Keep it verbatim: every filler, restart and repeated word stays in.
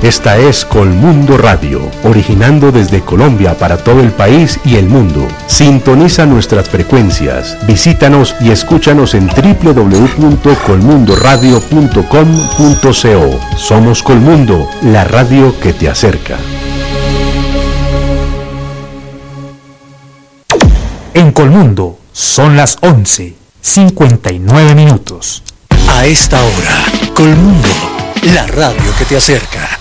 Esta es Colmundo Radio, originando desde Colombia para todo el país y el mundo. Sintoniza nuestras frecuencias, visítanos y escúchanos en doble u doble u doble u punto colmundo radio punto com punto co. Somos Colmundo, la radio que te acerca. En Colmundo son las once, cincuenta y nueve minutos. A esta hora, Colmundo, la radio que te acerca.